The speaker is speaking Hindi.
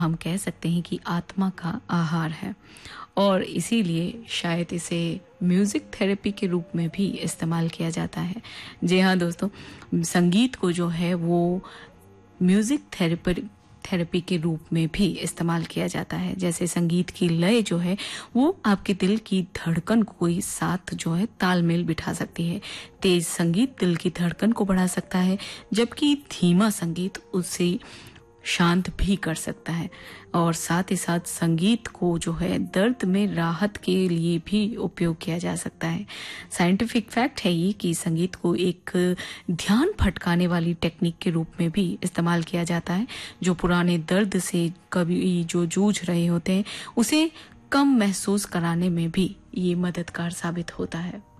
हम कह सकते हैं कि आत्मा का आहार है और इसीलिए शायद इसे म्यूज़िक थेरेपी के रूप में भी इस्तेमाल किया जाता है। जी हाँ दोस्तों, संगीत को जो है वो म्यूज़िक थेरेपी के रूप में भी इस्तेमाल किया जाता है। जैसे संगीत की लय जो है वो आपके दिल की धड़कन को ही साथ जो है तालमेल बिठा सकती है। तेज संगीत दिल की धड़कन को बढ़ा सकता है, जबकि धीमा संगीत उसे शांत भी कर सकता है। और साथ ही साथ संगीत को जो है दर्द में राहत के लिए भी उपयोग किया जा सकता है। साइंटिफिक फैक्ट है ये कि संगीत को एक ध्यान भटकाने वाली टेक्निक के रूप में भी इस्तेमाल किया जाता है, जो पुराने दर्द से कभी जो जूझ रहे होते हैं उसे कम महसूस कराने में भी ये मददगार साबित होता है।